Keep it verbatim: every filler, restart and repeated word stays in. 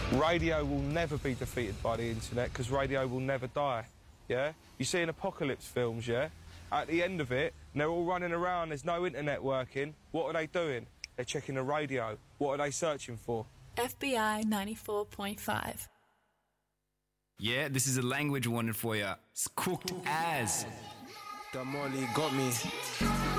Radio will never be defeated by the internet because radio will never die, yeah? You see in apocalypse films, yeah? At the end of it, and they're all running around, there's no internet working. What are they doing? They're checking the radio. What are they searching for? F B I ninety-four point five. Yeah, this is a language warning for you. It's cooked as. The Molly got me.